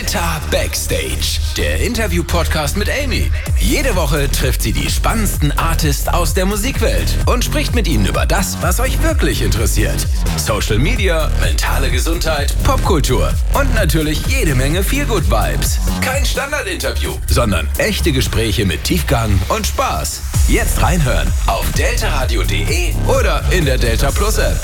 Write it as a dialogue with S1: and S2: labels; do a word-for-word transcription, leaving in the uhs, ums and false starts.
S1: Delta Backstage, der Interview-Podcast mit Amy. Jede Woche trifft sie die spannendsten Artists aus der Musikwelt und spricht mit ihnen über das, was euch wirklich interessiert. Social Media, mentale Gesundheit, Popkultur und natürlich jede Menge Feel-Good-Vibes. Kein Standardinterview, sondern echte Gespräche mit Tiefgang und Spaß. Jetzt reinhören auf deltaradio punkt de oder in der Delta Plus App.